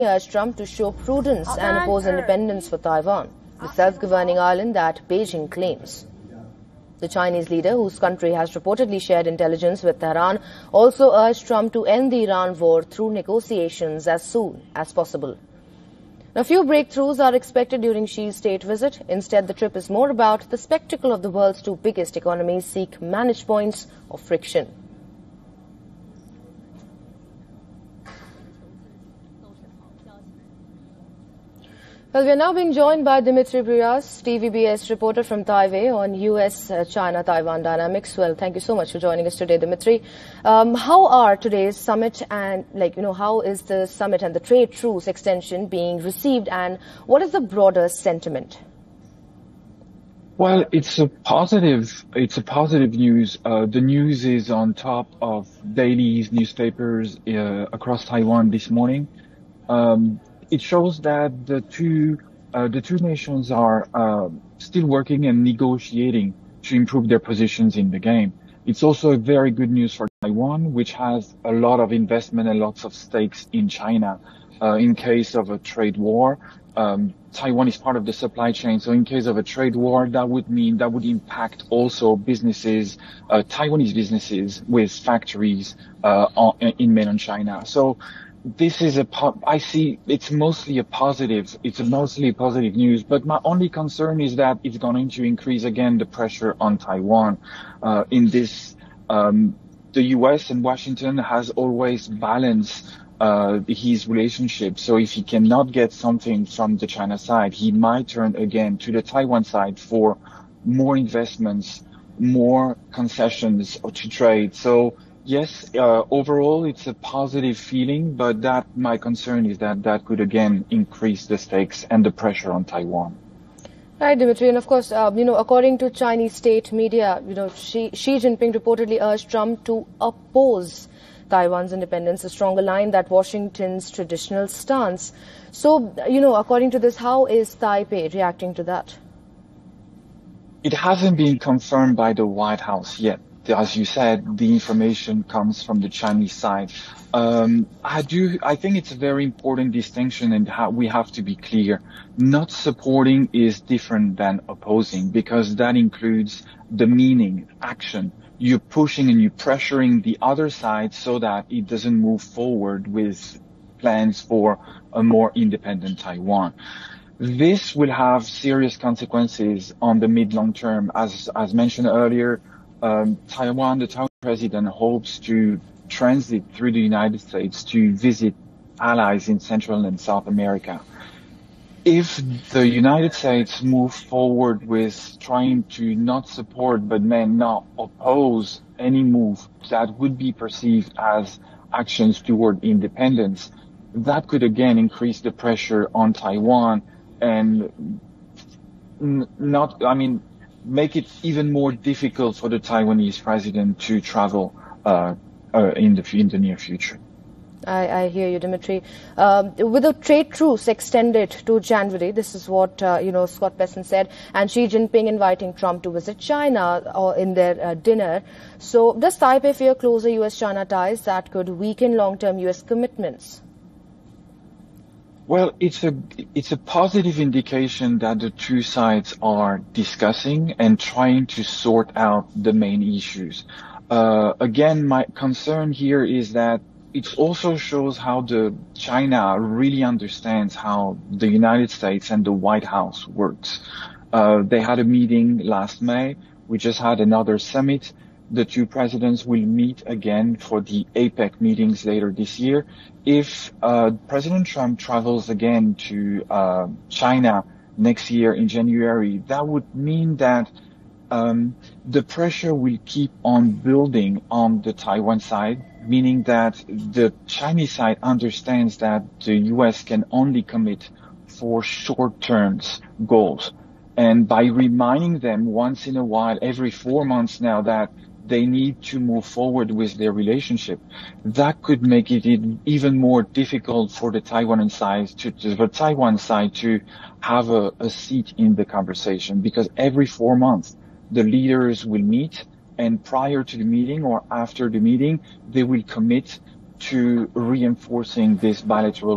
urged Trump to show prudence and oppose independence for Taiwan, the self-governing island that Beijing claims. The Chinese leader, whose country has reportedly shared intelligence with Tehran, also urged Trump to end the Iran war through negotiations as soon as possible. Now, few breakthroughs are expected during Xi's state visit. Instead, the trip is more about the spectacle of the world's two biggest economies seek managed points of friction. Well, we are now being joined by Dimitri Bryas, TVBS reporter from Taipei on US-China-Taiwan dynamics. Well, thank you so much for joining us today, Dimitri. How are today's summit and, how is the summit and the trade truce extension being received, and what is the broader sentiment? Well, it's a positive news. The news is on top of dailies, newspapers across Taiwan this morning. It shows that the two nations are still working and negotiating to improve their positions in the game. It's also very good news for Taiwan, which has a lot of investment and lots of stakes in China. In case of a trade war, Taiwan is part of the supply chain. So in case of a trade war, that would impact also businesses, Taiwanese businesses with factories in mainland China. So this is I see it's mostly a positive news, but my only concern is that it's going to increase again the pressure on Taiwan. In this, the US and Washington has always balanced his relationship. So if he cannot get something from the China side, he might turn again to the Taiwan side for more investments, more concessions to trade. So yes, overall it's a positive feeling, but my concern is that could again increase the stakes and the pressure on Taiwan. Right, Dimitri, and of course, according to Chinese state media, Xi Jinping reportedly urged Trump to oppose Taiwan's independence, a stronger line than Washington's traditional stance. So, according to this, how is Taipei reacting to that? It hasn't been confirmed by the White House yet. As you said, the information comes from the Chinese side. I think it's a very important distinction, and we have to be clear. Not supporting is different than opposing, because that includes the meaning, action. You're pushing and you're pressuring the other side so that it doesn't move forward with plans for a more independent Taiwan. This will have serious consequences on the mid-long term. As mentioned earlier, the Taiwan president hopes to transit through the United States to visit allies in Central and South America. If the United States move forward with trying to not support but may not oppose any move that would be perceived as actions toward independence, that could again increase the pressure on Taiwan and make it even more difficult for the Taiwanese president to travel in the near future. I hear you, Dimitri. With the trade truce extended to January, this is what Scott Bessent said, and Xi Jinping inviting Trump to visit China in their dinner. So, does Taipei fear closer U.S.-China ties that could weaken long-term U.S. commitments? Well, it's a positive indication that the two sides are discussing and trying to sort out the main issues. Again, my concern here is that it also shows how China really understands how the United States and the White House works. They had a meeting last May. We just had another summit. The two presidents will meet again for the APEC meetings later this year. If President Trump travels again to China next year in January, that would mean that the pressure will keep on building on the Taiwan side, meaning that the Chinese side understands that the U.S. can only commit for short-term goals. And by reminding them once in a while, every 4 months now, that they need to move forward with their relationship, that could make it even more difficult for the Taiwan side to have a seat in the conversation, because every 4 months the leaders will meet, and prior to the meeting or after the meeting, they will commit to reinforcing this bilateral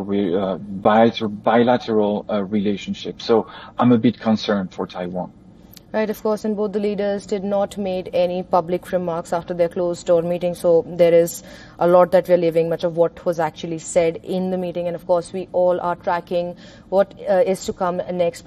relationship. So I'm a bit concerned for Taiwan. Right, of course, and both the leaders did not make any public remarks after their closed-door meeting, so there is a lot that we're leaving, much of what was actually said in the meeting, and of course we all are tracking what is to come next.